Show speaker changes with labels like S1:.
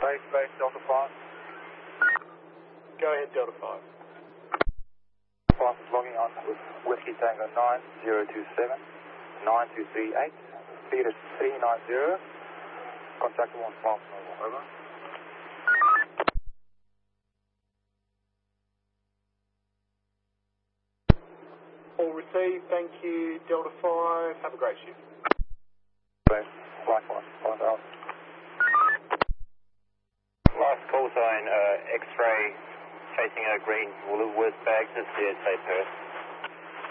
S1: Space, Delta 5.
S2: Go ahead, Delta 5.
S1: 5 is logging on with Whiskey Tango 9027 9238. Speed is 390. Contact 15 over.
S2: All received, thank you, Delta 5. Have a great shift.
S1: Likewise, 5 out.
S3: Last call sign, X-ray chasing a green Woolworth bag to CSA Perth.